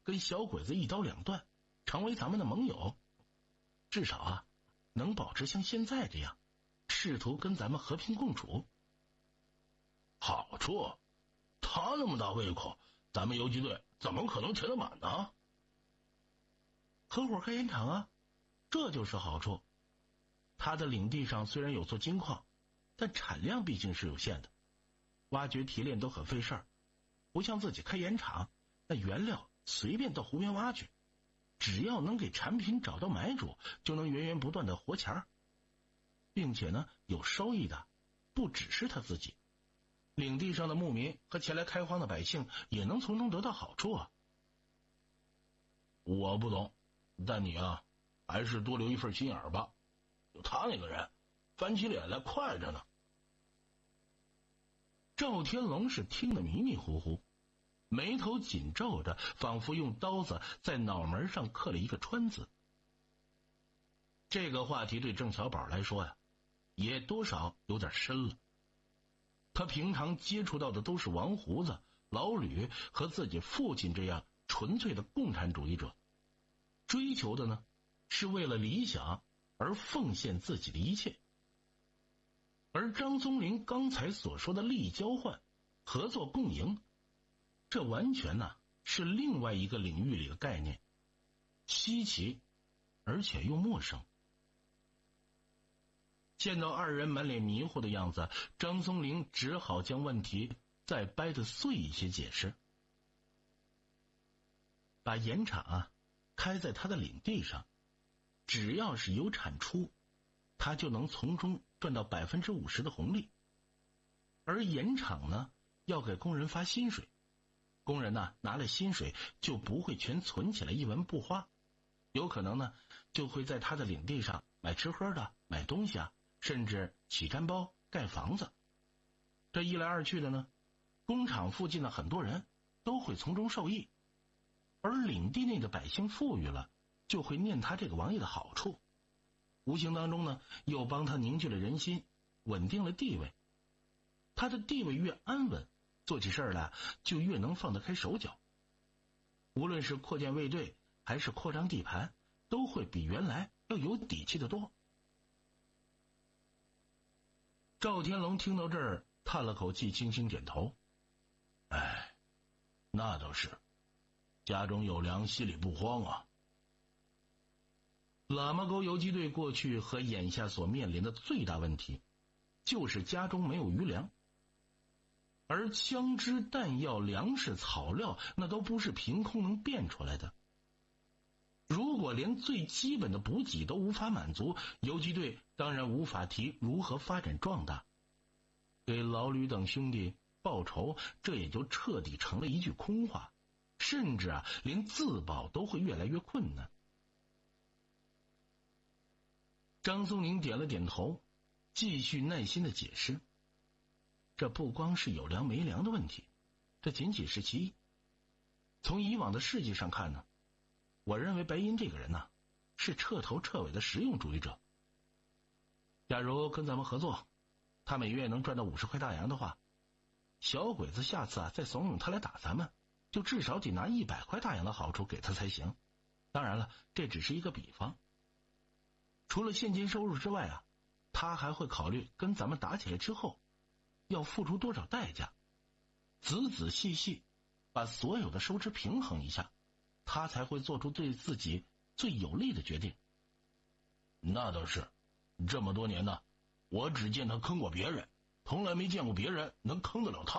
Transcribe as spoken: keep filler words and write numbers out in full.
跟小鬼子一刀两断，成为咱们的盟友，至少啊，能保持像现在这样，试图跟咱们和平共处。 好处？他那么大胃口，咱们游击队怎么可能填得满呢？ 合伙开烟厂啊，这就是好处。他的领地上虽然有座金矿，但产量毕竟是有限的，挖掘提炼都很费事儿，不像自己开盐厂，那原料随便到湖边挖去，只要能给产品找到买主，就能源源不断的活钱儿，并且呢，有收益的不只是他自己，领地上的牧民和前来开荒的百姓也能从中得到好处啊。 我不懂，但你啊，还是多留一份心眼儿吧。有他那个人，翻起脸来快着呢。 赵天龙是听得迷迷糊糊，眉头紧皱着，仿佛用刀子在脑门上刻了一个川字。这个话题对郑小宝来说呀，也多少有点深了。他平常接触到的都是王胡子、老吕和自己父亲这样纯粹的共产主义者，追求的呢，是为了理想而奉献自己的一切。而张松林刚才所说的利益交换、合作共赢，这完全呢是另外一个领域里的概念，稀奇而且又陌生。见到二人满脸迷糊的样子，张松林只好将问题再掰得碎一些解释。把盐场啊开在他的领地上，只要是有产出，他就能从中赚到百分之五十的红利。而盐场呢，要给工人发薪水，工人呢拿了薪水就不会全存起来一文不花，有可能呢就会在他的领地上买吃喝的、买东西啊，甚至起毡包、盖房子。这一来二去的呢，工厂附近的很多人都会从中受益，而领地内的百姓富裕了，就会念他这个王爷的好处，无形当中呢又帮他凝聚了人心，稳定了地位。他的地位越安稳，做起事来就越能放得开手脚，无论是扩建卫队还是扩张地盘，都会比原来要有底气得多。赵天龙听到这儿叹了口气，轻轻点头。 哎，那倒是，家中有粮，心里不慌啊。 喇嘛沟游击队过去和眼下所面临的最大问题，就是家中没有余粮。而枪支、弹药、粮食、草料，那都不是凭空能变出来的。如果连最基本的补给都无法满足，游击队当然无法提如何发展壮大。给老吕等兄弟报仇，这也就彻底成了一句空话，甚至啊，连自保都会越来越困难。张松林点了点头，继续耐心的解释。这不光是有粮没粮的问题，这仅仅是其一。从以往的事迹上看呢，我认为白银这个人呢，是彻头彻尾的实用主义者。假如跟咱们合作，他每月能赚到五十块大洋的话，小鬼子下次啊再怂恿他来打咱们，就至少得拿一百块大洋的好处给他才行。当然了，这只是一个比方。除了现金收入之外啊，他还会考虑跟咱们打起来之后要付出多少代价，仔仔细细把所有的收支平衡一下，他才会做出对自己最有利的决定。 那倒是，这么多年呢，我只见他坑过别人，从来没见过别人能坑得了他。